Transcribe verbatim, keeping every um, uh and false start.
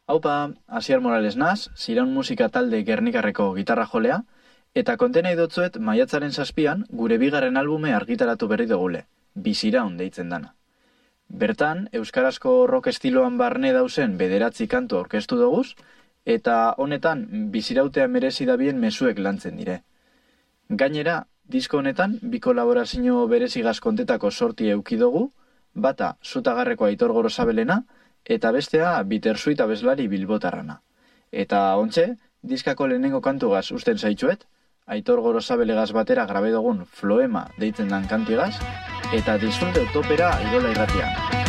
Haupa, Asier Morales naz, Ziraun musika talde Gernikarreko gitarra jolea, eta kontenei dotzuet maiatzaren zazpian gure bigarren albume argitaratu berri dugule, Biziraun deitzen dana. Bertan, euskarazko rock estiloan barne dauzen bederatzi kantu aurkeztu doguz, eta honetan bizirautea merezi dabien mezuek lantzen dire. Gainera, disko honetan bi kolaborazio berezigaz kontetako sorti euki dugu, bata Zutagarreko Aitor Gorosabelena, eta bestea Bittersuit abeslari bilbotarrana. Eta ontxe, diskako lehenengo kantugaz usten zaitxuet, Aitor Gorosabelegaz batera grabe dugun Floema deitzen dan kantigaz, eta disfrute topera Irola irratian.